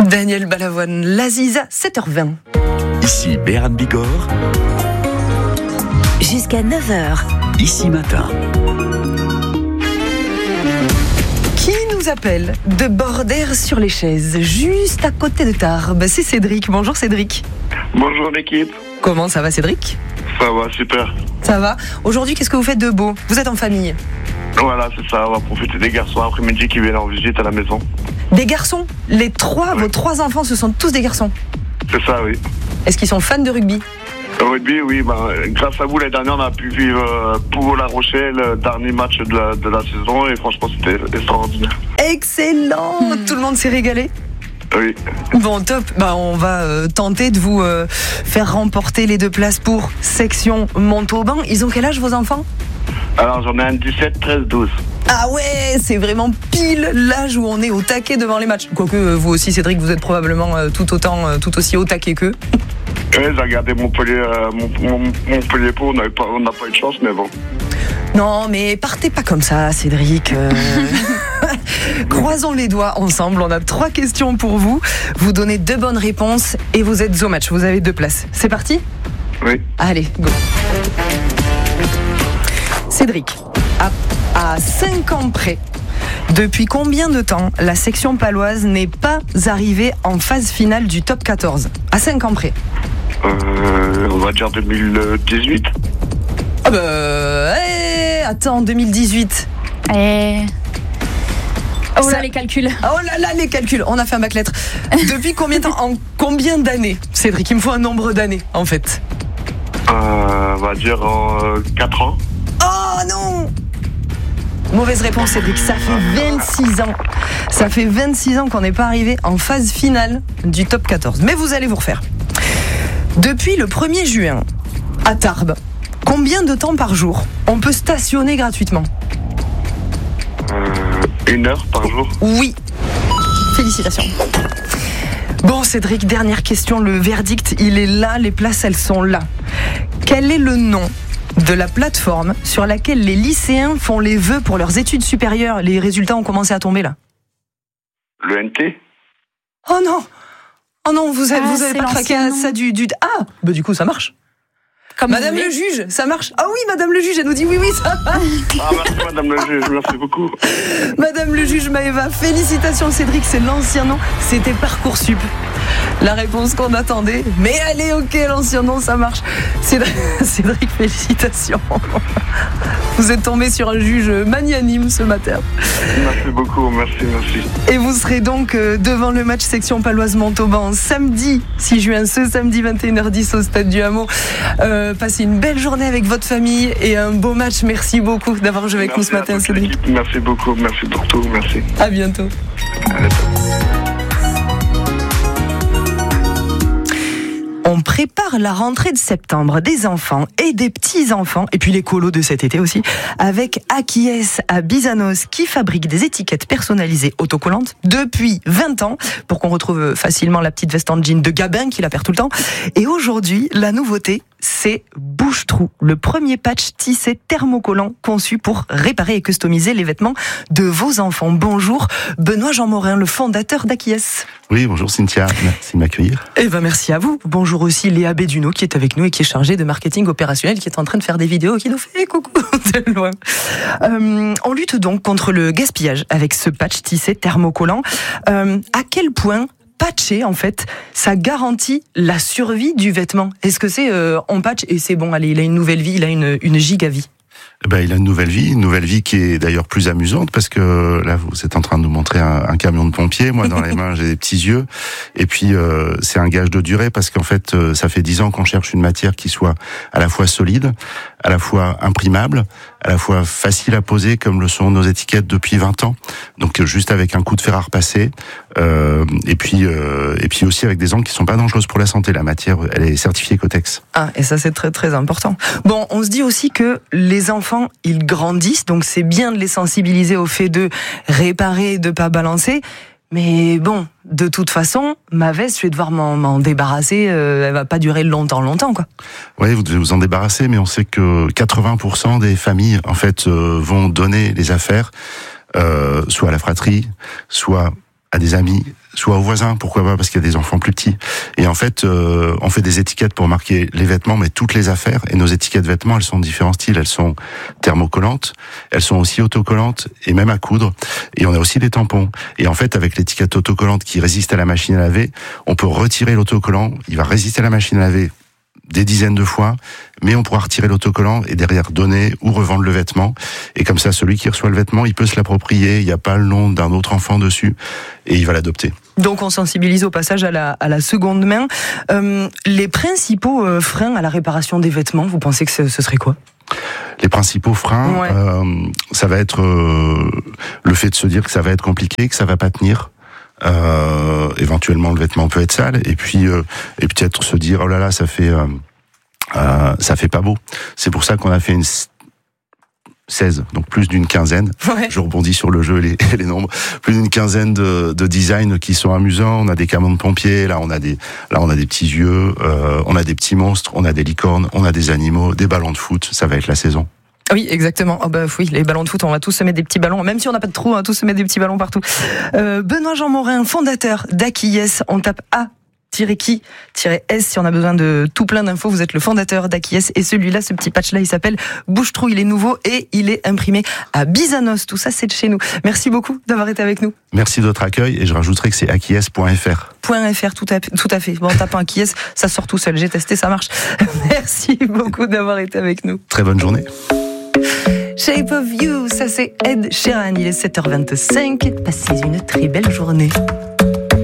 Daniel Balavoine, l'Aziza, 7h20. Ici Béran Bigorre. Jusqu'à 9h. Ici Matin. Qui nous appelle de Bordères-sur-les-Chaises, juste à côté de Tarbes? C'est Cédric. Bonjour Cédric. Bonjour l'équipe. Comment ça va Cédric? Ça va, super. Ça va. Aujourd'hui, qu'est-ce que vous faites de beau? Vous êtes en famille? Voilà, c'est ça, on va profiter des garçons après-midi qui viennent en visite à la maison. Des garçons? Les trois, Oui. Vos 3 enfants, ce sont tous des garçons? C'est ça, oui. Est-ce qu'ils sont fans de rugby? Le rugby, oui, grâce à vous, l'année dernière, on a pu vivre pour La Rochelle, le dernier match de la saison, et franchement, c'était extraordinaire. Excellent. Tout le monde s'est régalé? Oui. Bon, top. On va tenter de vous faire remporter les 2 places pour section Montauban. Ils ont quel âge vos enfants? Alors, j'en ai un 17, 13, 12. Ah ouais, c'est vraiment pile l'âge où on est au taquet devant les matchs. Quoique vous aussi Cédric, vous êtes probablement tout aussi au taquet qu'eux. Oui, j'ai regardé Montpellier pour, on n'a pas eu de chance, mais bon. Non, mais partez pas comme ça, Cédric. Croisons les doigts ensemble. On a 3 questions pour vous. Vous donnez 2 bonnes réponses et vous êtes au match. Vous avez 2 places. C'est parti ? Oui. Allez, go. Cédric, à 5 ans près, depuis combien de temps la section paloise n'est pas arrivée en phase finale du top 14 ? À 5 ans près. On va dire 2018. Ah attends, 2018. Oh là, Ça- les calculs. Oh là là, les calculs, on a fait un bac lettres. Depuis combien de temps, en combien d'années, Cédric? Il me faut un nombre d'années, en fait. On va dire 4 ans. Oh non! Mauvaise réponse, Cédric. Ça fait 26 ans. Ça fait 26 ans qu'on n'est pas arrivé en phase finale du top 14. Mais vous allez vous refaire. Depuis le 1er juin, à Tarbes, combien de temps par jour on peut stationner gratuitement? 1 heure par jour. Oui. Félicitations. Bon, Cédric, dernière question. Le verdict, il est là. Les places, elles sont là. Quel est le nom de la plateforme sur laquelle les lycéens font les vœux pour leurs études supérieures? Les résultats ont commencé à tomber, là. Le NT. Oh non! Oh non, vous avez c'est pas craqué à ça du... Ah! Bah du coup, ça marche. Comme Madame vous le voulez. juge, ça marche. Ah oui, Madame le juge, elle nous dit oui, ça marche. Ah, merci madame le juge, merci beaucoup. Madame le juge Maëva, félicitations Cédric, c'est l'ancien nom, c'était Parcoursup. La réponse qu'on attendait, mais allez, ok, l'ancien nom, ça marche. Cédric, félicitations. Vous êtes tombé sur un juge magnanime ce matin. Merci beaucoup, merci. Et vous serez donc devant le match section paloise Montauban samedi 6 juin, ce samedi 21h10 au stade du Hameau. Passez une belle journée avec votre famille et un beau match. Merci beaucoup d'avoir joué avec nous ce Merci à matin, toute Cédric. l'équipe. Merci beaucoup, merci pour tout, merci. À bientôt. On prépare la rentrée de septembre des enfants et des petits-enfants, et puis les colos de cet été aussi, avec Akies à Bizanos, qui fabrique des étiquettes personnalisées autocollantes depuis 20 ans, pour qu'on retrouve facilement la petite veste en jean de Gabin, qui la perd tout le temps. Et aujourd'hui, la nouveauté, c'est Bouche-Trou, le premier patch tissé thermocollant conçu pour réparer et customiser les vêtements de vos enfants. Bonjour, Benoît Jean Morin, le fondateur d'Akies. Oui, bonjour Cynthia, merci de m'accueillir. Eh ben merci à vous. Bonjour aussi Léa Béduno qui est avec nous et qui est chargée de marketing opérationnel, qui est en train de faire des vidéos, qui nous fait coucou de loin. On lutte donc contre le gaspillage avec ce patch tissé thermocollant. À quel point patcher, en fait, ça garantit la survie du vêtement? Est-ce que c'est on patch et c'est bon, allez, il a une nouvelle vie, il a une giga-vie? Il a une nouvelle vie qui est d'ailleurs plus amusante parce que là vous êtes en train de nous montrer un camion de pompiers. Moi dans les mains j'ai des petits yeux et puis c'est un gage de durée parce qu'en fait ça fait 10 ans qu'on cherche une matière qui soit à la fois solide, à la fois imprimable, à la fois facile à poser comme le sont nos étiquettes depuis 20 ans. Donc juste avec un coup de fer à repasser et puis aussi avec des angles qui sont pas dangereuses pour la santé. La matière elle est certifiée Cotex. Ah, et ça c'est très très important. Bon, on se dit aussi que les enfants, ils grandissent, donc c'est bien de les sensibiliser au fait de réparer, de pas balancer. Mais bon, de toute façon, ma veste, je vais devoir m'en débarrasser, elle va pas durer longtemps, quoi. Oui, vous devez vous en débarrasser, mais on sait que 80% des familles, en fait, vont donner les affaires, soit à la fratrie, soit à des amis, soit aux voisins, pourquoi pas, parce qu'il y a des enfants plus petits. Et en fait, on fait des étiquettes pour marquer les vêtements, mais toutes les affaires. Et nos étiquettes vêtements, elles sont de différents styles. Elles sont thermocollantes, elles sont aussi autocollantes, et même à coudre. Et on a aussi des tampons. Et en fait, avec l'étiquette autocollante qui résiste à la machine à laver, on peut retirer l'autocollant. Il va résister à la machine à laver des dizaines de fois, mais on pourra retirer l'autocollant et derrière donner ou revendre le vêtement. Et comme ça, celui qui reçoit le vêtement, il peut se l'approprier, il n'y a pas le nom d'un autre enfant dessus, et il va l'adopter. Donc on sensibilise au passage à la seconde main. Les principaux freins à la réparation des vêtements, vous pensez que ce serait quoi ? Les principaux freins, ça va être le fait de se dire que ça va être compliqué, que ça va pas tenir. Éventuellement le vêtement peut être sale, et puis et peut-être se dire oh là là, ça fait pas beau. C'est pour ça qu'on a fait une 16, donc plus d'une quinzaine. Ouais. Je rebondis sur le jeu et les nombres. Plus d'une quinzaine de designs qui sont amusants. On a des camions de pompiers, là on a des petits yeux, on a des petits monstres, on a des licornes, on a des animaux, des ballons de foot. Ça va être la saison. Oui, exactement. Oh bah oui, les ballons de foot, on va tous se mettre des petits ballons, même si on n'a pas de trou, on va tous se mettre des petits ballons partout. Benoît Jean Morin, fondateur d'Aki-yes, on tape A-qui-S si on a besoin de tout plein d'infos. Vous êtes le fondateur d'Aki-yes, et celui-là, ce petit patch-là, il s'appelle Bouche-trou, il est nouveau et il est imprimé à Bizanos. Tout ça, c'est de chez nous. Merci beaucoup d'avoir été avec nous. Merci de votre accueil, et je rajouterai que c'est aki-yes.fr. .fr, tout à fait. Bon, en tapant Aki-yes, ça sort tout seul. J'ai testé, ça marche. Merci beaucoup d'avoir été avec nous. Très bonne journée. Shape of You, ça c'est Ed Sheeran, il est 7h25, passez une très belle journée.